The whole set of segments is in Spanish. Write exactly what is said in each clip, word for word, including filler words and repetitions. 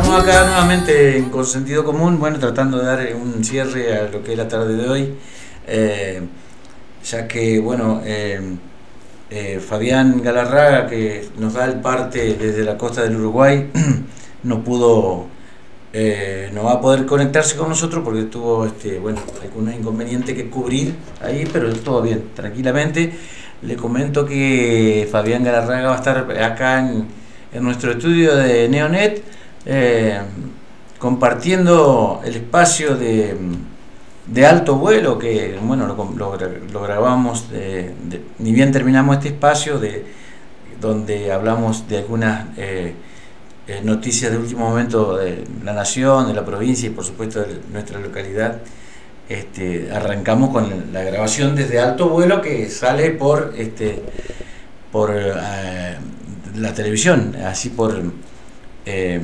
estamos acá nuevamente en Con Sentido Común, bueno, tratando de dar un cierre a lo que es la tarde de hoy, eh, ya que, bueno, eh, eh, Fabián Galarraga, que nos da el parte desde la costa del Uruguay, no pudo, eh, no va a poder conectarse con nosotros porque tuvo, este, bueno, algunos inconvenientes que cubrir ahí, pero todo bien, tranquilamente. Le comento que Fabián Galarraga va a estar acá en, en nuestro estudio de Neonet, eh, compartiendo el espacio de, de alto vuelo que, bueno, lo, lo, lo grabamos, de, de, ni bien terminamos este espacio de donde hablamos de algunas eh, eh, noticias de último momento de la nación, de la provincia y por supuesto de nuestra localidad. Este, arrancamos con la grabación desde alto vuelo que sale por este por eh, la televisión, así por eh,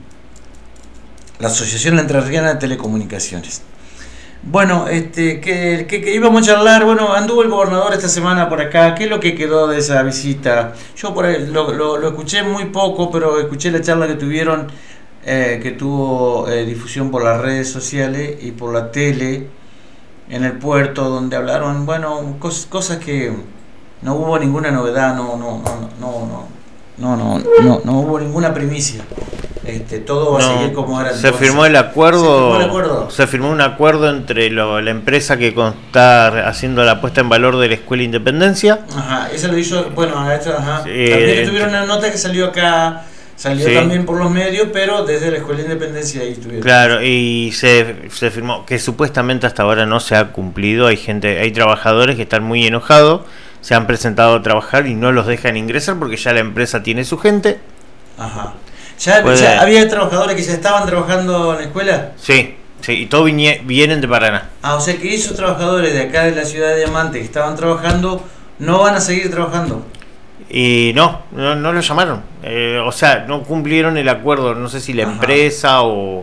la Asociación Entrerriana de Telecomunicaciones. Bueno, este que, que, que íbamos a charlar, bueno, anduvo el gobernador esta semana por acá. ¿Qué es lo que quedó de esa visita? Yo por ahí lo, lo, lo escuché muy poco, pero escuché la charla que tuvieron, Eh, que tuvo eh, difusión por las redes sociales y por la tele en el puerto, donde hablaron, bueno, cos, cosas que no hubo ninguna novedad, no no no no no no no no, no hubo ninguna primicia. Este, todo va no, a seguir como era. Se firmó el acuerdo. Se firmó, el acuerdo? Se firmó un acuerdo entre lo, la empresa que está haciendo la puesta en valor de la Escuela Independencia. Ajá, esa lo hizo, bueno, esto, ajá. Sí, también tuvieron una nota que salió acá. Salió sí. también por los medios, pero desde la Escuela de Independencia ahí estuvieron. Claro, y se, se firmó, que supuestamente hasta ahora no se ha cumplido. Hay gente, hay trabajadores que están muy enojados, se han presentado a trabajar y no los dejan ingresar porque ya la empresa tiene su gente. Ajá. ¿Ya, Puede... ya había trabajadores que ya estaban trabajando en la escuela? Sí, sí, y todos vienen de Paraná. Ah, o sea que esos trabajadores de acá de la ciudad de Diamante que estaban trabajando no van a seguir trabajando. Y no, no, no lo llamaron, eh, o sea, no cumplieron el acuerdo, no sé si la Ajá. empresa o,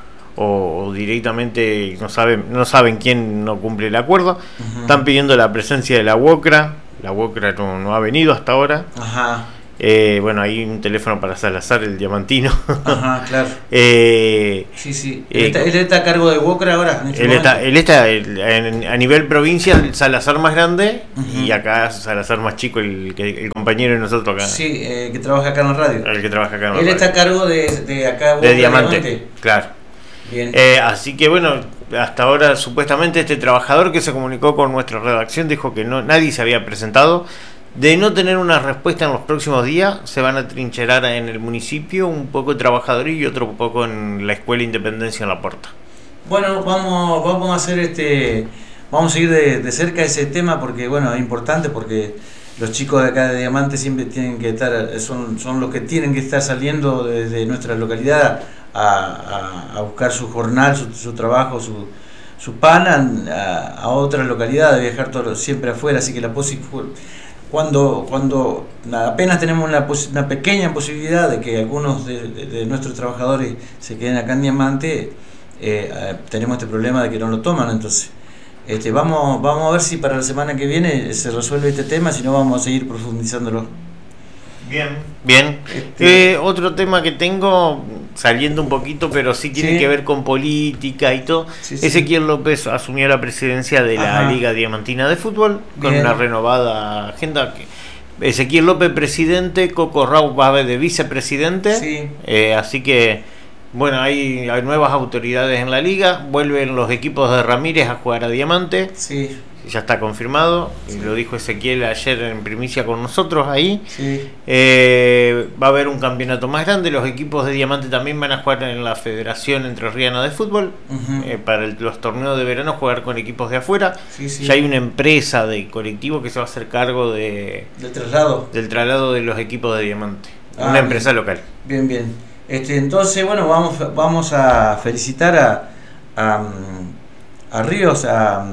o directamente no saben, no saben quién no cumple el acuerdo. Ajá. Están pidiendo la presencia de la UOCRA, la UOCRA no, no ha venido hasta ahora. Ajá. Eh, bueno, hay un teléfono para Salazar, el diamantino. Ajá, claro. eh, sí, sí. ¿Él, eh, está, ¿Él está a cargo de UOCRA ahora? Él está, él está en, a nivel provincia, el Salazar más grande, uh-huh. y acá Salazar más chico, el, el compañero de nosotros acá. Sí, eh, que trabaja acá en la radio. El que trabaja acá en la Él radio. está a cargo de, de acá. De Diamante, Diamante, claro. Bien. Eh, así que bueno, hasta ahora supuestamente este trabajador que se comunicó con nuestra redacción dijo que no nadie se había presentado. De no tener una respuesta en los próximos días, se van a trincherar en el municipio, un poco de trabajadores y otro poco en la Escuela Independencia en La Puerta. Bueno, vamos vamos a hacer este vamos a seguir de, de cerca ese tema porque bueno, es importante porque los chicos de acá de Diamante siempre tienen que estar, son, son los que tienen que estar saliendo desde nuestra localidad a, a, a buscar su jornal, su, su trabajo, su su pan a, a otras localidades, viajar todo, siempre afuera, así que la posibilidad Cuando, cuando apenas tenemos una, una pequeña posibilidad de que algunos de, de, de nuestros trabajadores se queden acá en Diamante, eh, tenemos este problema de que no lo toman. Entonces, este, vamos, vamos a ver si para la semana que viene se resuelve este tema, si no vamos a seguir profundizándolo. Bien, bien. Este, eh, otro tema que tengo, saliendo un poquito, pero sí tiene sí. que ver con política y todo. Sí, sí. Ezequiel López asumió la presidencia de la Ajá. Liga Diamantina de Fútbol con Bien. una renovada agenda. Ezequiel López presidente, Coco Rau va de vicepresidente. Sí. Eh, así que, bueno, hay, hay nuevas autoridades en la liga. Vuelven los equipos de Ramírez a jugar a Diamante. Sí. Ya está confirmado, sí. lo dijo Ezequiel ayer en primicia con nosotros ahí. Sí. Eh, va a haber un campeonato más grande, los equipos de Diamante también van a jugar en la Federación Entrerriana de Fútbol. Uh-huh. eh, para el, los torneos de verano jugar con equipos de afuera. Sí, sí. Ya hay una empresa de colectivo que se va a hacer cargo de del traslado del traslado de los equipos de Diamante. Ah, una empresa bien. local. Bien, bien. Este, entonces, bueno, vamos, vamos a felicitar a, a, a Ríos, a...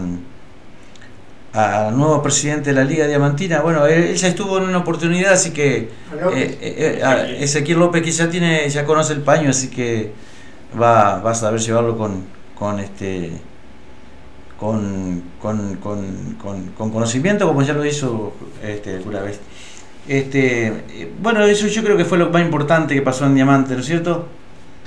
al nuevo presidente de la Liga Diamantina. Bueno, él, él ya estuvo en una oportunidad, así que eh, eh, eh, Ezequiel López que ya tiene, ya conoce el paño, así que va, va a saber llevarlo con, con este con, con, con, con, con conocimiento, como ya lo hizo este, alguna vez. Este, bueno, eso yo creo que fue lo más importante que pasó en Diamante, ¿no es cierto?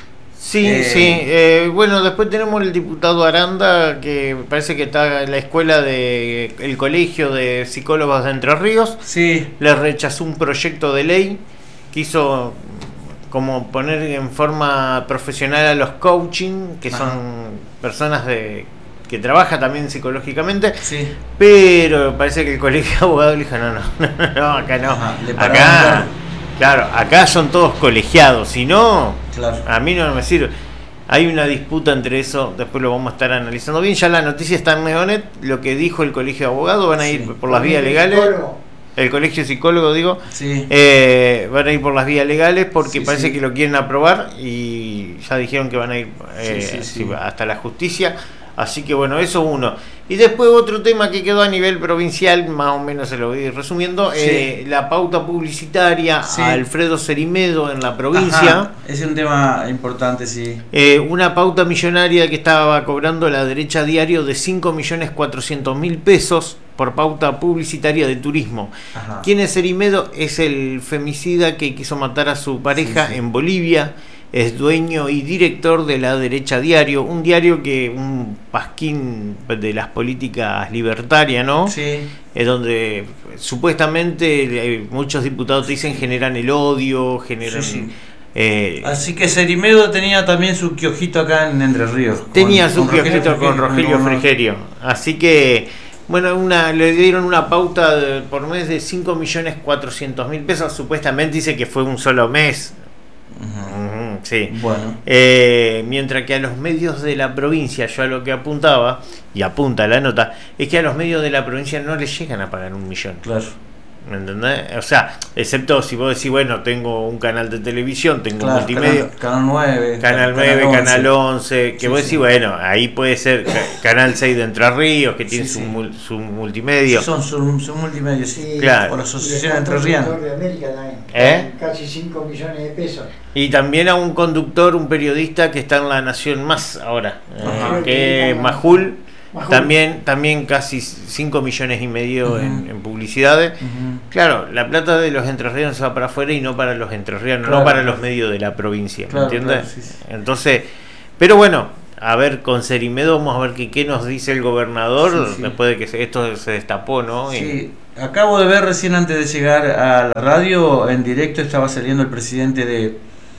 Sí, eh, sí. Eh, bueno, después tenemos el diputado Aranda, que parece que está en la escuela de el colegio de psicólogos de Entre Ríos. Sí. Le rechazó un proyecto de ley, quiso como poner en forma profesional a los coaching, que Ajá. son personas de que trabaja también psicológicamente, sí. pero parece que el colegio de abogados le dijo, no, no, no, no acá no. Ajá, acá, claro, acá son todos colegiados, si no, claro. a mí no me sirve. Hay una disputa entre eso, después lo vamos a estar analizando bien. Ya la noticia está en Neonet, lo que dijo el colegio de abogados, van a ir sí. por las vías legales. Psicólogo. El colegio psicólogo, digo, sí. eh, van a ir por las vías legales porque sí, parece sí. que lo quieren aprobar y ya dijeron que van a ir eh, sí, sí, sí. hasta la justicia. Así que bueno, eso uno. Y después otro tema que quedó a nivel provincial, más o menos se lo voy resumiendo, sí. eh, la pauta publicitaria sí. a Alfredo Cerimedo en la provincia. Ajá, ese es un tema importante, sí. Eh, una pauta millonaria que estaba cobrando la derecha diario de cinco millones cuatrocientos mil pesos por pauta publicitaria de turismo. Ajá. ¿Quién es Cerimedo? Es el femicida que quiso matar a su pareja sí, sí. en Bolivia. Es dueño y director de La Derecha Diario, un diario que un pasquín de las políticas libertarias, ¿no? Sí. Es donde supuestamente eh, muchos diputados dicen generan el odio, generan... Sí, sí. Eh, Así que Cerimedo tenía también su kiosquito acá en Entre Ríos. Tenía con, su con kiosquito con Rogelio Frigerio. Así que, bueno, una, le dieron una pauta de, por mes de cinco millones cuatrocientos mil pesos. Supuestamente dice que fue un solo mes. Uh-huh. Uh-huh, sí. Bueno. Eh, mientras que a los medios de la provincia, yo a lo que apuntaba, y apunta la nota, es que a los medios de la provincia no les llegan a pagar un millón. Claro. ¿Me entendés? O sea, excepto si vos decís, bueno, tengo un canal de televisión, tengo claro, multimedia. Canal, canal nueve. Canal nueve, Canal once, que sí, vos sí. decís, bueno, ahí puede ser Canal seis de Entre Ríos, que tiene sí, su, sí. Mul, su multimedia. Sí, son su, su multimedia, sí. Claro. O la Asociación Entrerriana. De América también, ¿Eh? Casi cinco millones de pesos. Y también a un conductor, un periodista que está en La Nación Más ahora, eh, que es Majul. Majul. También, también casi cinco millones y medio uh-huh. en, en publicidades. Uh-huh. Claro, la plata de los entrerrianos se va para afuera y no para los entrerrianos, claro, no para claro. los medios de la provincia, claro, ¿me entiendes? Claro, sí, sí. Entonces, pero bueno, a ver, con Cerimedo vamos a ver qué, qué nos dice el gobernador sí, sí. después de que se, esto se destapó, ¿no? Sí, y... acabo de ver recién antes de llegar a la radio, en directo estaba saliendo el presidente de...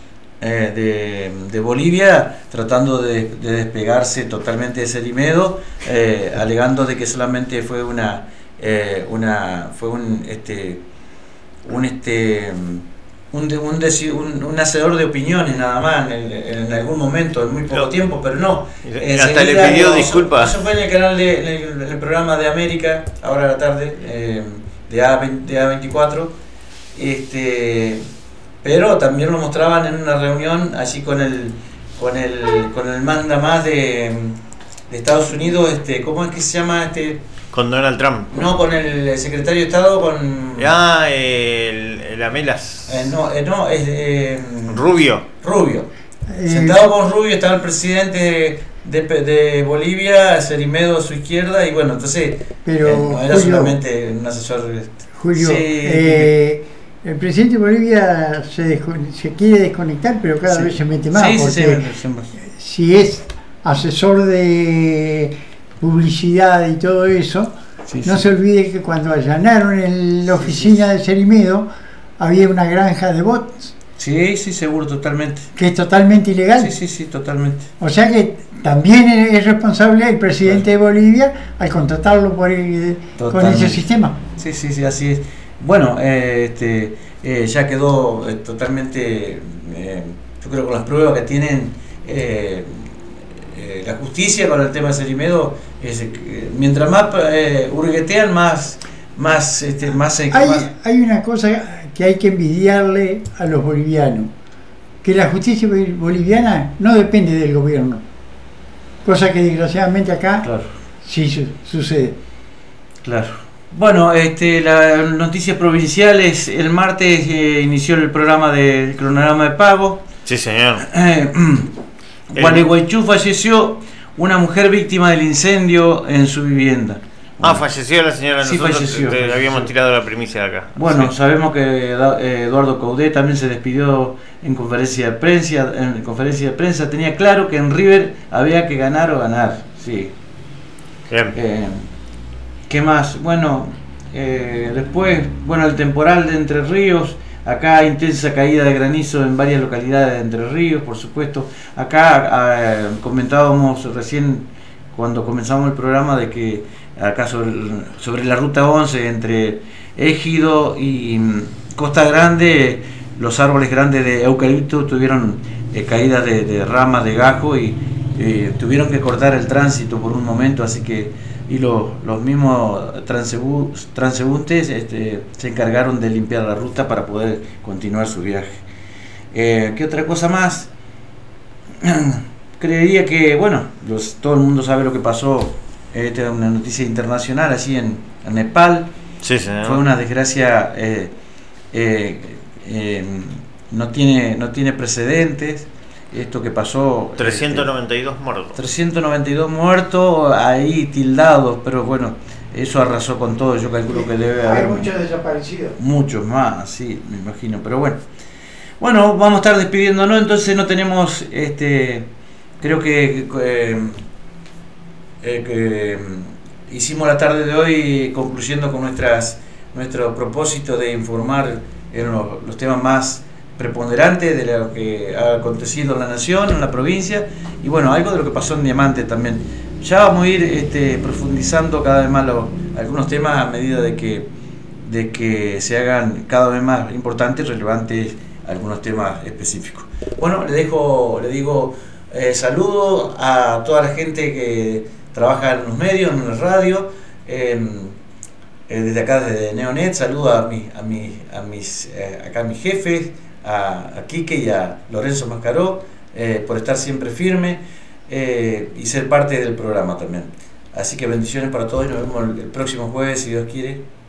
Eh, de, de Bolivia tratando de, de despegarse totalmente de Cerimedo, eh, alegando de que solamente fue una eh, una fue un este un este un, de, un, deci, un, un hacedor de opiniones nada más en, en algún momento en muy poco no. tiempo, pero no eh, hasta le pidió no, disculpas. Eso fue en el canal de en el, en el programa de América ahora a la tarde eh, de A veinticuatro, este pero también lo mostraban en una reunión allí con el con el con el manda más de, de Estados Unidos, este ¿cómo es que se llama este? Con Donald Trump. No, con el secretario de Estado, con ah el, el Amelas. Eh, no, eh, no es eh, Rubio. Rubio. Eh. Sentado con Rubio estaba el presidente de, de, de Bolivia, Cerimedo a su izquierda y bueno, entonces pero eh, no era Julio, solamente un asesor. Julio, sí, eh, el presidente de Bolivia se, se quiere desconectar, pero cada sí. vez se mete más, sí, porque sí, sí, si es asesor de publicidad y todo eso, sí, no sí. se olvide que cuando allanaron en la oficina sí, sí. de Cerimedo había una granja de bots. Sí, sí, seguro, totalmente. Que es totalmente ilegal. Sí, sí, sí, totalmente. O sea que también es responsable el presidente claro. de Bolivia al contratarlo por el, con ese sistema. Sí, sí, sí, así es. Bueno, eh, este, eh, ya quedó eh, totalmente, eh, yo creo con las pruebas que tienen eh, eh, la justicia con el tema de Cerimedo, es, eh, mientras más eh, hurguetean, más, más, este, más, eh, hay, más... Hay una cosa que hay que envidiarle a los bolivianos, que la justicia boliviana no depende del gobierno, cosa que desgraciadamente acá claro. sí su, sucede. Claro. Bueno, este, las noticias provinciales, el martes eh, inició el programa de cronograma de pago. Sí, señor. Eh, Gualeguaychú falleció una mujer víctima del incendio en su vivienda. Ah, falleció la señora, sí, nosotros falleció, te, falleció. habíamos tirado la primicia de acá. Bueno, Sí. sabemos que Eduardo Coudet también se despidió en conferencia de prensa, en conferencia de prensa, tenía claro que en River había que ganar o ganar, sí. Bien. Eh, ¿Qué más? Bueno, eh, después, bueno, el temporal de Entre Ríos, acá intensa caída de granizo en varias localidades de Entre Ríos, por supuesto. Acá eh, comentábamos recién cuando comenzamos el programa de que acá sobre, sobre la ruta once entre Égido y Costa Grande, los árboles grandes de eucalipto tuvieron eh, caídas de, de ramas de gajo y eh, tuvieron que cortar el tránsito por un momento, así que y los, los mismos transeúntes, transeúntes este, se encargaron de limpiar la ruta para poder continuar su viaje. Eh, ¿Qué otra cosa más? Creería que, bueno, los, todo el mundo sabe lo que pasó. Esta es una noticia internacional, así en, en Nepal. Sí, señor. Fue una desgracia, eh, eh, eh, no tiene no tiene precedentes. Esto que pasó, trescientos noventa y dos este, muertos. trescientos noventa y dos muertos, ahí tildados, pero bueno, eso arrasó con todo. Yo calculo que debe haber Hay muchos desaparecidos. Muchos más, sí, me imagino, pero bueno. Bueno, vamos a estar despidiéndonos, entonces no tenemos, este, creo que, eh, eh, que hicimos la tarde de hoy concluyendo con nuestras nuestro propósito de informar en los, los temas más preponderantes de lo que ha acontecido en la nación, en la provincia, y bueno, algo de lo que pasó en Diamante también. Ya vamos a ir este, profundizando cada vez más los, algunos temas a medida de que, de que se hagan cada vez más importantes, relevantes algunos temas específicos. Bueno, le dejo, le digo eh, saludo a toda la gente que trabaja en los medios, en la radio, eh, eh, desde acá desde Neonet, saludo a mi, a mi, a mis, eh, acá a mis jefes, a, a Quique y a Lorenzo Mascaró, eh, por estar siempre firme eh, y ser parte del programa también. Así que bendiciones para todos y nos vemos el, el próximo jueves, si Dios quiere.